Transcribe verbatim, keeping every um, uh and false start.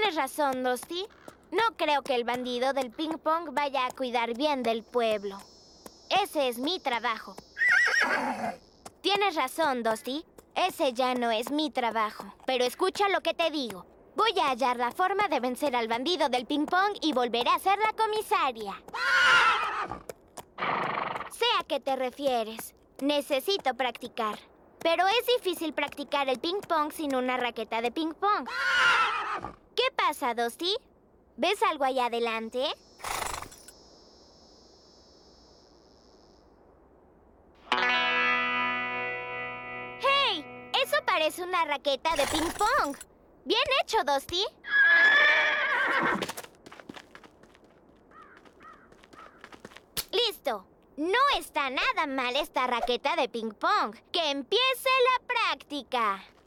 Tienes razón, Dusty. No creo que el bandido del ping pong vaya a cuidar bien del pueblo. Ese es mi trabajo. Tienes razón, Dusty. Ese ya no es mi trabajo. Pero escucha lo que te digo. Voy a hallar la forma de vencer al bandido del ping pong y volveré a ser la comisaria. Sé a qué te refieres. Necesito practicar. Pero es difícil practicar el ping pong sin una raqueta de ping pong. ¿Qué pasa, Dusty? ¿Ves algo allá adelante? ¡Hey! Eso parece una raqueta de ping pong. Bien hecho, Dusty. ¡Listo! No está nada mal esta raqueta de ping pong. ¡Que empiece la práctica!